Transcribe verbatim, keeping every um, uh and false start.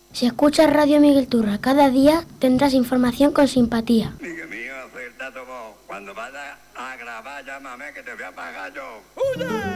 Si escuchas Radio Miguel Turra cada día, tendrás información con simpatía. Miguel mío, acerta tu voz. Cuando vayas a grabar, llámame que te voy a pagar yo. ¡Huye!